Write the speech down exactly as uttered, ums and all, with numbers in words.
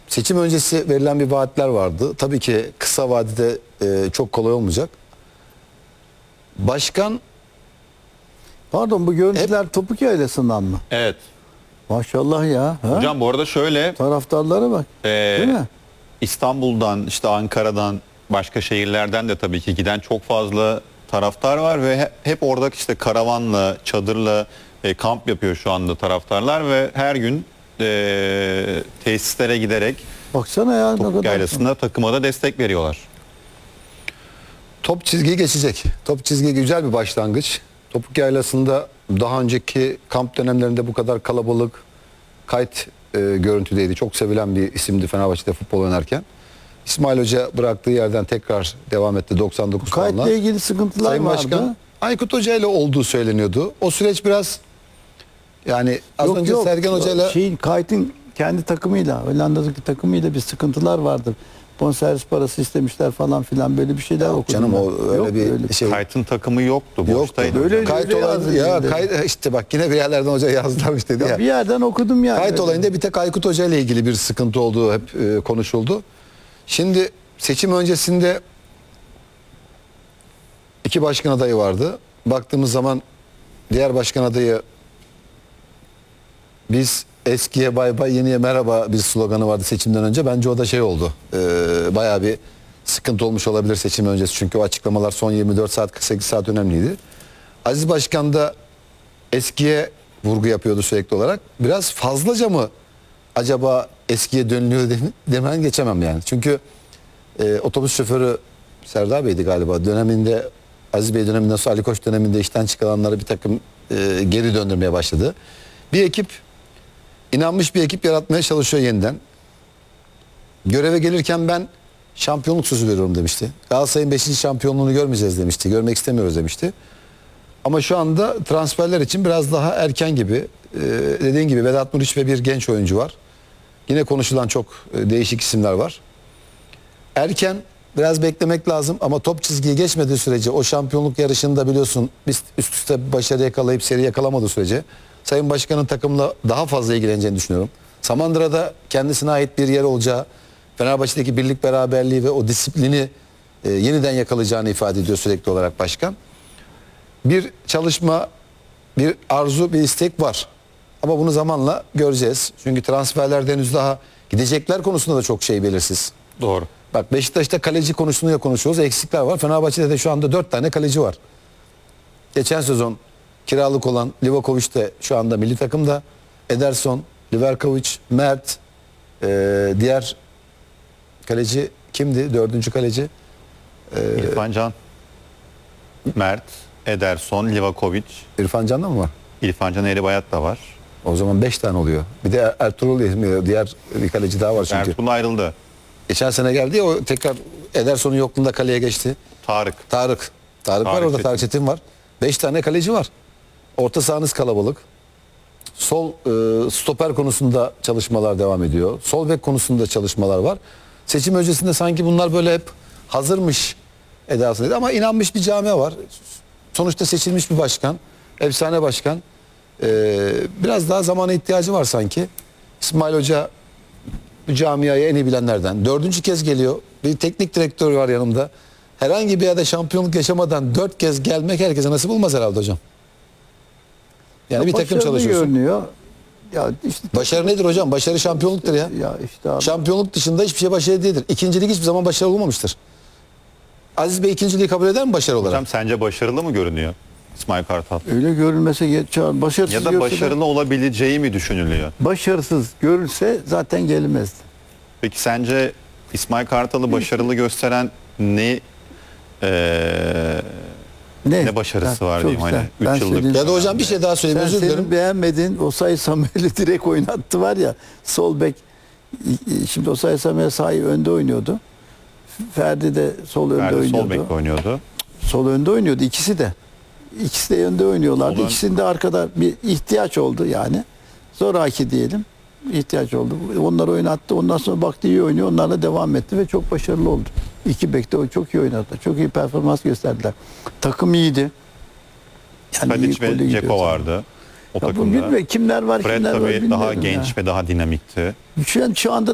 seçim öncesi verilen bir vaatler vardı. Tabii ki kısa vadede e, çok kolay olmayacak. Başkan Pardon, bu görüntüler Topuk Yaylası'ndan mı? Evet. Maşallah ya. Ha? Hocam bu arada şöyle Taraftarlara bak. e, Değil mi? İstanbul'dan, işte Ankara'dan, başka şehirlerden de tabii ki giden çok fazla taraftar var ve he- hep orada işte karavanla, çadırla e, kamp yapıyor şu anda taraftarlar ve her gün e, tesislere giderek Baksana ya ne Topuk kadar. Yaylası'nda takıma da destek veriyorlar. top çizgiyi geçecek. Top çizgi güzel bir başlangıç. Topuk Yaylası'nda daha önceki kamp dönemlerinde bu kadar kalabalık, kayıt e, görüntüdeydi. Çok sevilen bir isimdi Fenerbahçe'de futbol oynarken. İsmail Hoca bıraktığı yerden tekrar devam etti doksan dokuz puanla. Kayıtla ilgili sıkıntılar Sayın vardı. Başkan Aykut Hoca ile olduğu söyleniyordu. O süreç biraz yani az Yok, önce yok. Sergen Hoca ile Şeyin, Kayıt'ın kendi takımıyla, Hollanda'daki takımıyla bir sıkıntılar vardır. Bonservis parası istemişler falan filan, böyle bir şeyler okudum. canım ben. o öyle Yok, bir öyle. şey Kayıt'ın takımı yoktu. yoktu. Boştaydı. Böyle- hocam. Kayıt öyle olayında yazdı ya şimdi. kayıt, işte bak yine bir yerlerden hoca yazdılarmış dedi ya. Ya bir yerden okudum yani. Kayıt Öyle. olayında bir tek Aykut Hoca ile ilgili bir sıkıntı olduğu hep e, konuşuldu. Şimdi seçim öncesinde iki başkan adayı vardı. Baktığımız zaman diğer başkan adayı biz eskiye bay bay yeniye merhaba bir sloganı vardı seçimden önce. Bence o da şey oldu. E, bayağı bir sıkıntı olmuş olabilir seçim öncesi. Çünkü o açıklamalar son yirmi dört saat kırk sekiz saat önemliydi. Aziz Başkan da eskiye vurgu yapıyordu sürekli olarak. Biraz fazlaca mı acaba eskiye dönülüyor dem- demen geçemem yani. Çünkü e, otobüs şoförü Serdar Bey'di galiba. Döneminde Aziz Bey döneminden sonra Ali Koç döneminde işten çıkarılanları bir takım e, geri döndürmeye başladı. Bir ekip, inanmış bir ekip yaratmaya çalışıyor yeniden. Göreve gelirken ben şampiyonluk sözü veriyorum demişti. Galatasaray'ın beşinci şampiyonluğunu görmeyeceğiz demişti. Görmek istemiyoruz demişti. Ama şu anda transferler için biraz daha erken gibi. Ee, dediğin gibi Vedat Muriç ve bir genç oyuncu var. Yine konuşulan çok e, değişik isimler var. Erken, biraz beklemek lazım ama top çizgiyi geçmediği sürece o şampiyonluk yarışında biliyorsun biz üst üste başarı yakalayıp seri yakalamadığı sürece Sayın Başkan'ın takımla daha fazla ilgileneceğini düşünüyorum. Samandıra'da kendisine ait bir yer olacağı, Fenerbahçe'deki birlik beraberliği ve o disiplini e, yeniden yakalayacağını ifade ediyor sürekli olarak başkan. Bir çalışma, bir arzu, bir istek var. Ama bunu zamanla göreceğiz. Çünkü transferlerde henüz daha gidecekler konusunda da çok şey belirsiz. Doğru. Bak Beşiktaş'ta kaleci konusunu ya konuşuyoruz. Eksikler var. Fenerbahçe'de de şu anda dört tane kaleci var. Geçen sezon kiralık olan Livakovic de şu anda milli takımda. Ederson, Livakovic, Mert, e, diğer kaleci kimdi? Dördüncü kaleci. İrfan Can, Mert, Ederson, Livakovic, İrfan Can'da mı var? İrfan Can Eğribayat da var. O zaman beş tane oluyor. Bir de Er- Ertuğrul diye diğer bir kaleci daha var çünkü. Ertuğrul ayrıldı. Geçen sene geldi ya o tekrar Ederson'un yokluğunda kaleye geçti. Tarık. Tarık. Tarık var Tarık orada. Çetin. Tarık Çetin var. Beş tane kaleci var. Orta sahanız kalabalık. Sol e, stoper konusunda çalışmalar devam ediyor. Sol bek konusunda çalışmalar var. Seçim öncesinde sanki bunlar böyle hep hazırmış edasındaydı ama inanmış bir camia var. Sonuçta seçilmiş bir başkan. Efsane başkan. E, biraz daha zamana ihtiyacı var sanki. İsmail Hoca bu camiayı en iyi bilenlerden. Dördüncü kez geliyor. Bir teknik direktör var yanımda. Herhangi bir yerde şampiyonluk yaşamadan dört kez gelmek herkese nasip olmaz herhalde hocam. Yani bir takım Başarılı çalışıyorsun. görünüyor. Ya işte Başarı nedir hocam? Başarı şampiyonluktur ya. ya işte abi. Şampiyonluk dışında hiçbir şey başarı değildir. İkincilik hiçbir zaman başarı olmamıştır. Aziz Bey ikinciliği kabul eder mi başarı olarak? Hocam sence başarılı mı görünüyor İsmail Kartal? Öyle görülmese geç, başarısız Ya da görse de- başarılı olabileceği mi düşünülüyor? başarısız görülse zaten gelmezdi. Peki sence İsmail Kartal'ı başarılı gösteren ne eee, ne başarısı var çok diyeyim hani güzel. üç Ben yıllık. söyleyeyim. Ya da hocam bir şey daha söyleyeyim Sen özür senin dilerim. beğenmediğin Osayi Samuel'i direkt oynattı var ya, sol bek. Şimdi Osayi Samuel sahi önde oynuyordu. Ferdi de sol önde Ferdi oynuyordu. sol bekte oynuyordu. Sol önde oynuyordu ikisi de. İkisi de önde oynuyorlardı. Sol ön- İkisinde arkada bir ihtiyaç oldu yani. Zoraki diyelim. İhtiyaç oldu. Onları oynattı. Ondan sonra baktı iyi oynuyor. Onlarla devam etti ve çok başarılı oldu. İki bekte o çok iyi oynadı. Çok iyi performans gösterdiler. Takım iyiydi. Yani iyi Tadic golü ve gidiyor Dzeko tabii. vardı o Ya bu takımda. bilmiyorum, kimler var Fred kimler var tabii daha bilmiyorum genç ya. ve daha dinamikti. Şu an, şu anda